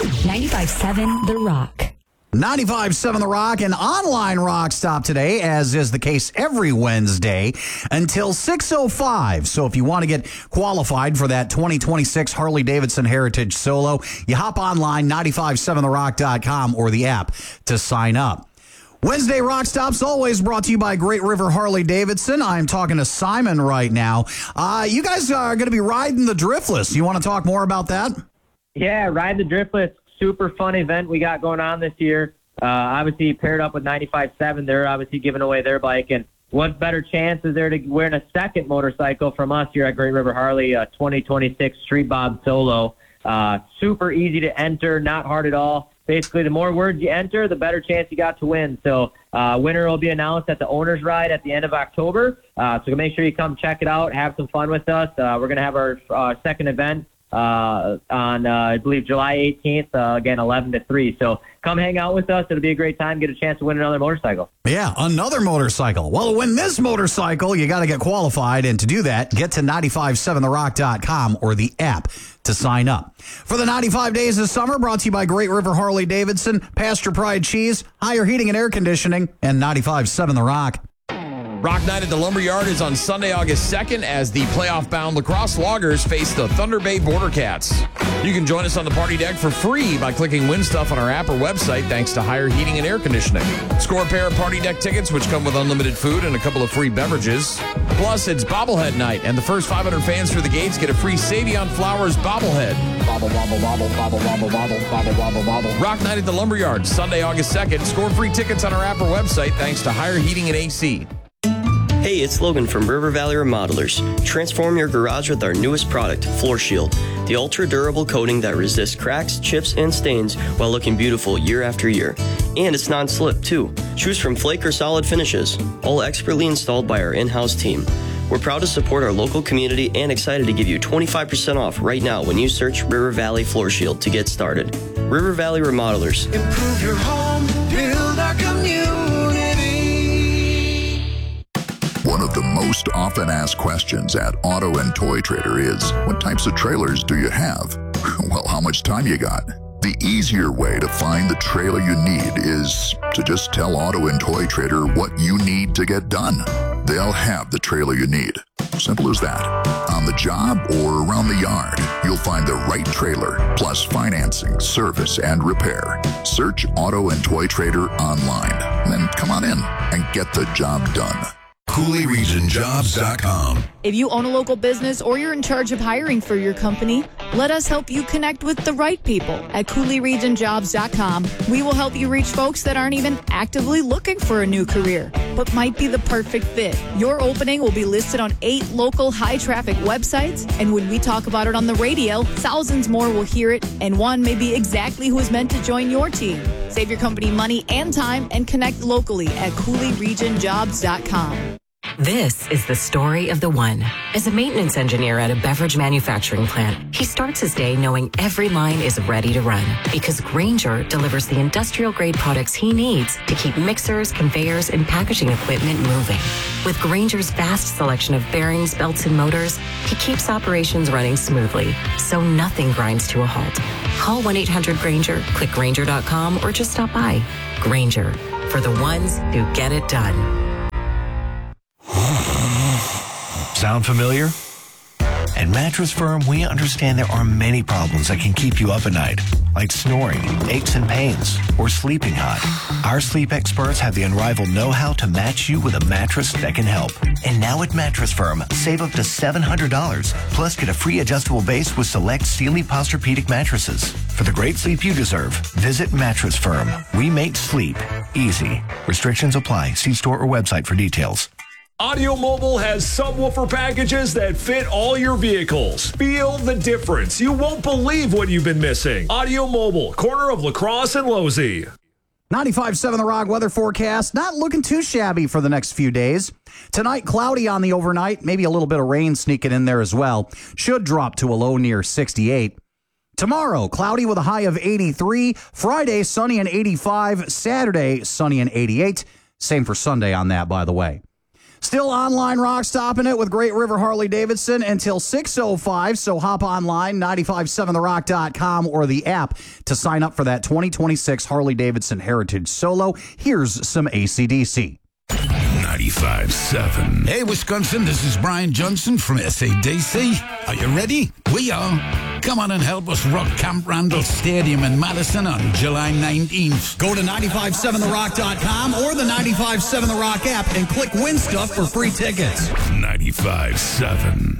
95.7 The Rock. 95.7 The Rock, an online rock stop today, as is the case every Wednesday, until 6:05. So if you want to get qualified for that 2026 Harley-Davidson Heritage Solo, you hop online, 957therock.com or the app to sign up. Wednesday Rock Stops always brought to you by Great River Harley-Davidson. I'm talking to Simon right now. You guys are going to be riding the Driftless. You want to talk more about that? Yeah, Ride the Driftless. Super fun event we got going on this year. Obviously paired up with 95.7. They're obviously giving away their bike. And what better chance is there to win a second motorcycle from us here at Great River Harley, 2026 Street Bob Solo. Super easy to enter, not hard at all. Basically, the more words you enter, the better chance you got to win. So winner will be announced at the Owner's Ride at the end of October. So make sure you come check it out, have some fun with us. We're going to have our second event on, I believe, July 18th, again, 11 to 3. So come hang out with us. It'll be a great time. Get a chance to win another motorcycle. Yeah, another motorcycle. Well, to win this motorcycle, you got to get qualified. And to do that, get to 957therock.com or the app to sign up. For the 95 Days of Summer, brought to you by Great River Harley-Davidson, Pasture Pride Cheese, Higher Heating and Air Conditioning, and 95.7 The Rock. Rock Night at the Lumberyard is on Sunday, August 2nd as the playoff-bound Lacrosse Loggers face the Thunder Bay Border Cats. You can join us on the party deck for free by clicking Win Stuff on our app or website thanks to Higher Heating and Air Conditioning. Score a pair of party deck tickets, which come with unlimited food and a couple of free beverages. Plus, it's Bobblehead Night, and the first 500 fans through the gates get a free Savion Flowers bobblehead. Bobble, bobble, bobble, bobble, bobble, bobble, bobble, bobble, bobble. Rock Night at the Lumberyard, Sunday, August 2nd. Score free tickets on our app or website thanks to Higher Heating and AC. Hey, it's Logan from River Valley Remodelers. Transform your garage with our newest product, Floor Shield, the ultra-durable coating that resists cracks, chips, and stains while looking beautiful year after year. And it's non-slip, too. Choose from flake or solid finishes, all expertly installed by our in-house team. We're proud to support our local community and excited to give you 25% off right now when you search River Valley Floor Shield to get started. River Valley Remodelers. Improve your home, build our community. One of the most often asked questions at Auto and Toy Trader is, what types of trailers do you have? Well, how much time you got? The easier way to find the trailer you need is to just tell Auto and Toy Trader what you need to get done. They'll have the trailer you need. Simple as that. On the job or around the yard, you'll find the right trailer, plus financing, service, and repair. Search Auto and Toy Trader online. Then come on in and get the job done. CooleyRegionJobs.com. If you own a local business or you're in charge of hiring for your company, let us help you connect with the right people at CooleyRegionJobs.com. We will help you reach folks that aren't even actively looking for a new career, but might be the perfect fit. Your opening will be listed on 8 local high-traffic websites, and when we talk about it on the radio, thousands more will hear it, and one may be exactly who is meant to join your team. Save your company money and time and connect locally at CooleyRegionJobs.com. This is the story of the one. As a maintenance engineer at a beverage manufacturing plant, he starts his day knowing every line is ready to run because Grainger delivers the industrial-grade products he needs to keep mixers, conveyors, and packaging equipment moving. With Grainger's vast selection of bearings, belts, and motors, he keeps operations running smoothly, so nothing grinds to a halt. Call 1-800-GRAINGER, click Grainger.com, or just stop by. Grainger, for the ones who get it done. Sound familiar? At Mattress Firm, we understand there are many problems that can keep you up at night, like snoring, aches and pains, or sleeping hot. Our sleep experts have the unrivaled know-how to match you with a mattress that can help. And now at Mattress Firm, save up to $700, plus get a free adjustable base with select Sealy Posturepedic mattresses. For the great sleep you deserve, visit Mattress Firm. We make sleep easy. Restrictions apply. See store or website for details. Audio Mobile has subwoofer packages that fit all your vehicles. Feel the difference. You won't believe what you've been missing. Audio Mobile, corner of La Crosse and Losey. 95.7 The Rock weather forecast. Not looking too shabby for the next few days. Tonight, cloudy on the overnight. Maybe a little bit of rain sneaking in there as well. Should drop to a low near 68. Tomorrow, cloudy with a high of 83. Friday, sunny and 85. Saturday, sunny and 88. Same for Sunday on that, by the way. Still online rock stopping it with Great River Harley-Davidson until 6:05. So hop online, 957therock.com or the app to sign up for that 2026 Harley-Davidson Heritage Solo. Here's some AC/DC. 95.7. Hey, Wisconsin, this is Brian Johnson from SADC. Are you ready? We are. Come on and help us rock Camp Randall Stadium in Madison on July 19th. Go to 957therock.com or the 95.7 The Rock app and click Win Stuff for free tickets. 95.7.